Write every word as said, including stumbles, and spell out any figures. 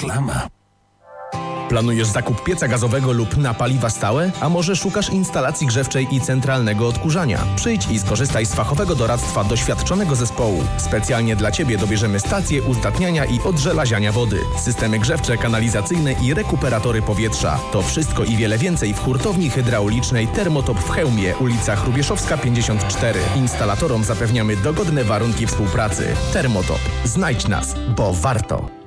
Reklama. Planujesz zakup pieca gazowego lub na paliwa stałe? A może szukasz instalacji grzewczej i centralnego odkurzania? Przyjdź i skorzystaj z fachowego doradztwa doświadczonego zespołu. Specjalnie dla Ciebie dobierzemy stacje uzdatniania i odżelaziania wody, systemy grzewcze, kanalizacyjne i rekuperatory powietrza. To wszystko i wiele więcej w hurtowni hydraulicznej Termotop w Chełmie, ulica Hrubieszowska pięćdziesiąt cztery. Instalatorom zapewniamy dogodne warunki współpracy. Termotop. Znajdź nas, bo warto.